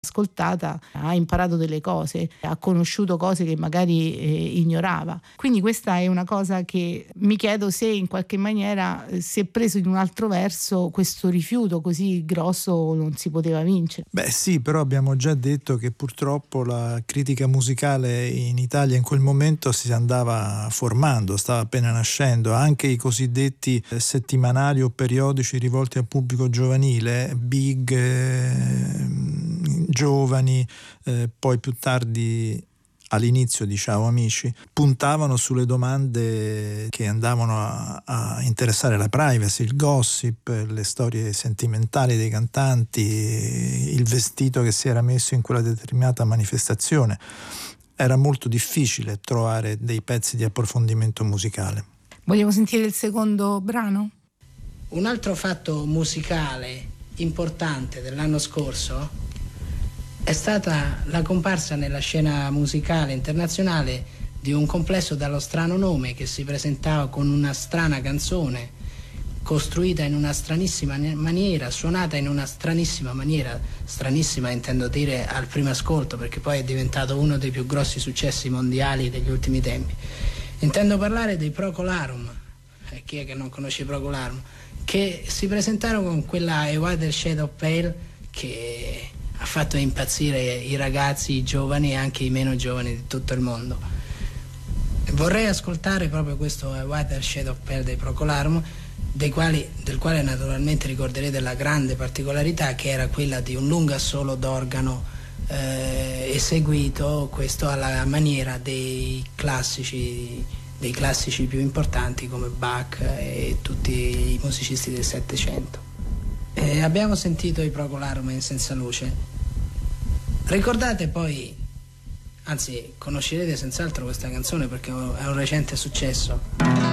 ascoltata ha imparato delle cose, ha conosciuto cose che magari ignorava. Quindi questa è una cosa che mi chiedo se in qualche maniera, se preso in un altro verso, questo rifiuto così grosso non si poteva vincere. Beh sì, però abbiamo già detto che purtroppo la critica musicale in Italia in quel momento si andava formando, stava appena nascendo. Anche i cosiddetti settimanali o periodici rivolti al pubblico giovanile, Big, Giovani, poi più tardi all'inizio di Ciao Amici, puntavano sulle domande che andavano a interessare la privacy, il gossip, le storie sentimentali dei cantanti, il vestito che si era messo in quella determinata manifestazione. Era molto difficile trovare dei pezzi di approfondimento musicale. Vogliamo sentire il secondo brano? Un altro fatto musicale importante dell'anno scorso è stata la comparsa nella scena musicale internazionale di un complesso dallo strano nome che si presentava con una strana canzone costruita in una stranissima maniera, suonata in una stranissima maniera. Stranissima intendo dire al primo ascolto, perché poi è diventato uno dei più grossi successi mondiali degli ultimi tempi. Intendo parlare dei Procolarum. Chi è che non conosce i Procolarum? Che si presentarono con quella A Whiter Shade of Pale che ha fatto impazzire i ragazzi, i giovani e anche i meno giovani di tutto il mondo. Vorrei ascoltare proprio questo Whiter Shade of Pale dei Procolarum, del quale naturalmente ricorderete la grande particolarità che era quella di un lungo assolo d'organo eseguito, questo alla maniera dei classici più importanti come Bach e tutti i musicisti del Settecento. Abbiamo sentito i Procolarum in Senza Luce. Ricordate poi, anzi conoscerete senz'altro questa canzone perché è un recente successo.